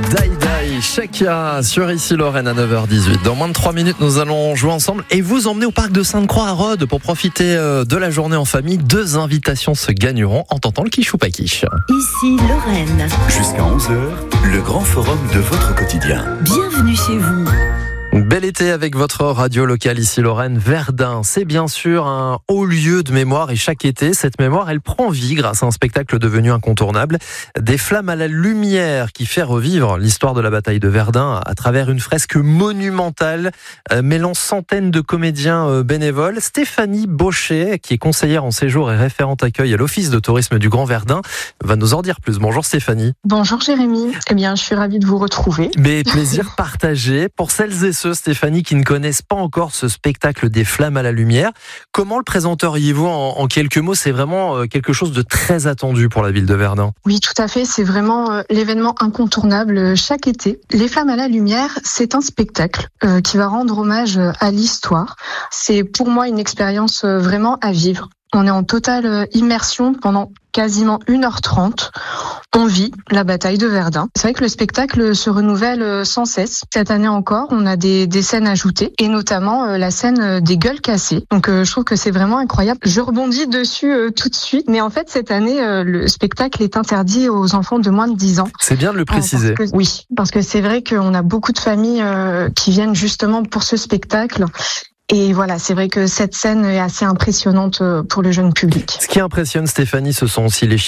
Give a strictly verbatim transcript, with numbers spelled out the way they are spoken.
Dai Dai, Shakira sur Ici Lorraine à neuf heures dix-huit. Dans moins de trois minutes, nous allons jouer ensemble et vous emmener au parc de Sainte-Croix à Rhodes pour profiter de la journée en famille. Deux invitations se gagneront en tentant le quiche ou pas quiche. Ici Lorraine. Jusqu'à onze heures, le grand forum de votre quotidien. Bienvenue chez vous. Bel été avec votre radio locale Ici Lorraine. Verdun, c'est bien sûr un haut lieu de mémoire et chaque été, cette mémoire, elle prend vie grâce à un spectacle devenu incontournable. Des flammes à la lumière qui fait revivre l'histoire de la bataille de Verdun à travers une fresque monumentale euh, mêlant centaines de comédiens euh, bénévoles. Stéphanie Baucher, qui est conseillère en séjour et référente accueil à l'Office de tourisme du Grand Verdun, va nous en dire plus. Bonjour Stéphanie. Bonjour Jérémy. Eh bien, je suis ravie de vous retrouver. Mais plaisir partagé. Pour celles et ceux, Stéphanie, qui ne connaissent pas encore ce spectacle des flammes à la lumière, comment le présenteriez-vous en, en quelques mots? C'est vraiment quelque chose de très attendu pour la ville de Verdun. Oui, tout à fait. C'est vraiment euh, l'événement incontournable chaque été. Les flammes à la lumière, c'est un spectacle euh, qui va rendre hommage à l'histoire. C'est pour moi une expérience euh, vraiment à vivre. On est en totale immersion pendant quasiment une heure trente. On vit la bataille de Verdun. C'est vrai que le spectacle se renouvelle sans cesse. Cette année encore, on a des, des scènes ajoutées et notamment la scène des gueules cassées. Donc je trouve que c'est vraiment incroyable. Je rebondis dessus tout de suite. Mais en fait, cette année, le spectacle est interdit aux enfants de moins de dix ans. C'est bien de le préciser. Parce que, oui, parce que c'est vrai qu'on a beaucoup de familles qui viennent justement pour ce spectacle. Et voilà, c'est vrai que cette scène est assez impressionnante pour le jeune public. Ce qui impressionne Stéphanie, ce sont aussi les